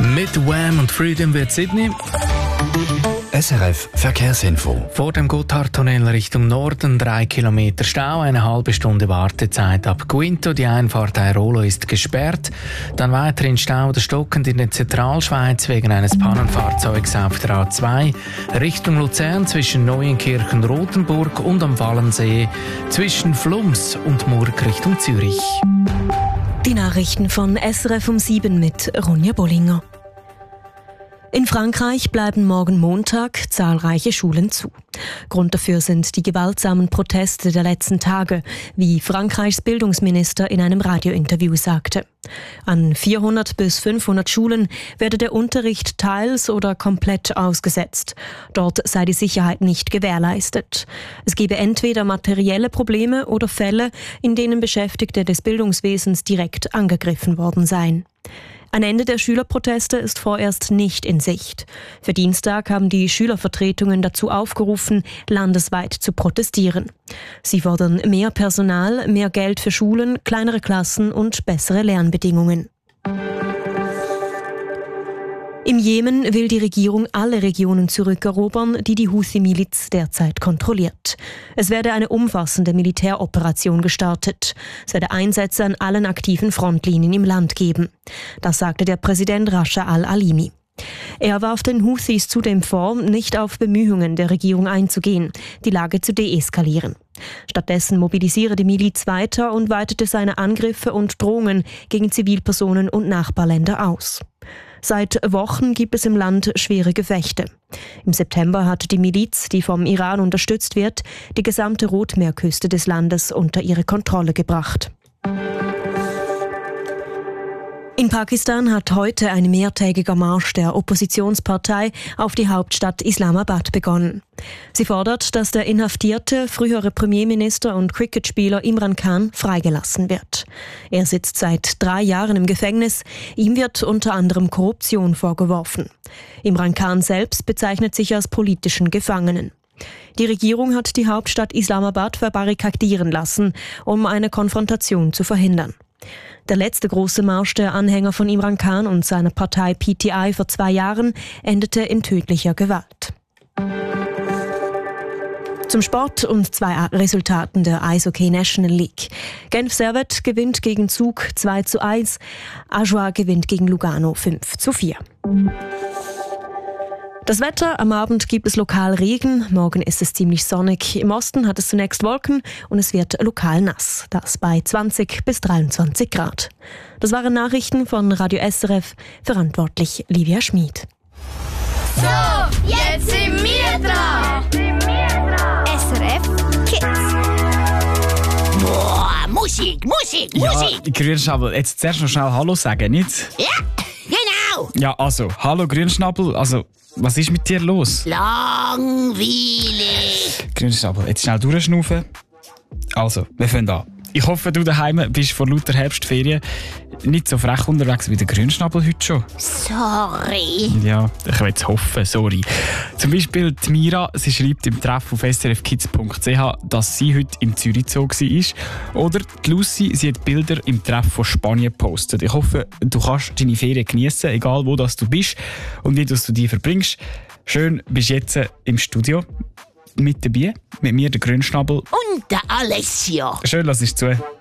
Mit Wham und Freedom wird Sydney. SRF Verkehrsinfo. Vor dem Gotthardtunnel Richtung Norden 3 Kilometer Stau, eine halbe Stunde Wartezeit ab Quinto. Die Einfahrt Airolo ist gesperrt. Dann weiterhin Stau oder stockend in der Zentralschweiz wegen eines Pannenfahrzeugs auf der A2. Richtung Luzern zwischen Neuenkirchen-Rotenburg und am Wallensee. Zwischen Flums und Murg Richtung Zürich. Die Nachrichten von SRF um 7 mit Ronja Bollinger. In Frankreich bleiben morgen Montag zahlreiche Schulen zu. Grund dafür sind die gewaltsamen Proteste der letzten Tage, wie Frankreichs Bildungsminister in einem Radiointerview sagte. An 400 bis 500 Schulen werde der Unterricht teils oder komplett ausgesetzt. Dort sei die Sicherheit nicht gewährleistet. Es gebe entweder materielle Probleme oder Fälle, in denen Beschäftigte des Bildungswesens direkt angegriffen worden seien. Ein Ende der Schülerproteste ist vorerst nicht in Sicht. Für Dienstag haben die Schülervertretungen dazu aufgerufen, landesweit zu protestieren. Sie fordern mehr Personal, mehr Geld für Schulen, kleinere Klassen und bessere Lernbedingungen. Im Jemen will die Regierung alle Regionen zurückerobern, die die Houthi-Miliz derzeit kontrolliert. Es werde eine umfassende Militäroperation gestartet. Es werde Einsätze an allen aktiven Frontlinien im Land geben. Das sagte der Präsident Rasha al-Alimi. Er warf den Houthis zudem vor, nicht auf Bemühungen der Regierung einzugehen, die Lage zu deeskalieren. Stattdessen mobilisiere die Miliz weiter und weitete seine Angriffe und Drohungen gegen Zivilpersonen und Nachbarländer aus. Seit Wochen gibt es im Land schwere Gefechte. Im September hat die Miliz, die vom Iran unterstützt wird, die gesamte Rotmeerküste des Landes unter ihre Kontrolle gebracht. In Pakistan hat heute ein mehrtägiger Marsch der Oppositionspartei auf die Hauptstadt Islamabad begonnen. Sie fordert, dass der inhaftierte frühere Premierminister und Cricketspieler Imran Khan freigelassen wird. Er sitzt seit 3 Jahren im Gefängnis. Ihm wird unter anderem Korruption vorgeworfen. Imran Khan selbst bezeichnet sich als politischen Gefangenen. Die Regierung hat die Hauptstadt Islamabad verbarrikadieren lassen, um eine Konfrontation zu verhindern. Der letzte große Marsch der Anhänger von Imran Khan und seiner Partei PTI vor 2 Jahren endete in tödlicher Gewalt. Zum Sport und 2 Resultaten der Eishockey National League. Genf Servette gewinnt gegen Zug 2:1, Ajoie gewinnt gegen Lugano 5:4. Das Wetter: Am Abend gibt es lokal Regen, morgen ist es ziemlich sonnig. Im Osten hat es zunächst Wolken und es wird lokal nass. Das bei 20 bis 23 Grad. Das waren Nachrichten von Radio SRF, verantwortlich Livia Schmid. So, jetzt sind wir dran. SRF Kids. Boah, Musik. Ja, Grünschnabel, jetzt zuerst noch schnell Hallo sagen, nicht? Ja, genau. Ja, also, hallo Grünschnabel, also, was ist mit dir los? Langweilig. Grünschnabel, jetzt schnell durchschnaufen. Also, wir fangen an. Ich hoffe, du daheim bist vor lauter Herbstferien nicht so frech unterwegs wie der Grünschnabel heute schon. Sorry. Ja, ich will es hoffen, sorry. Zum Beispiel die Mira, sie schreibt im Treff auf srfkids.ch, dass sie heute im Zürich Zoo war. Oder die Lucy, sie hat Bilder im Treff von Spanien gepostet. Ich hoffe, du kannst deine Ferien geniessen, egal wo das du bist und wie du die verbringst. Schön, bist jetzt im Studio mit dabei, mit mir, der Grünschnabel. Und der Alessio. Schön, lass es zu.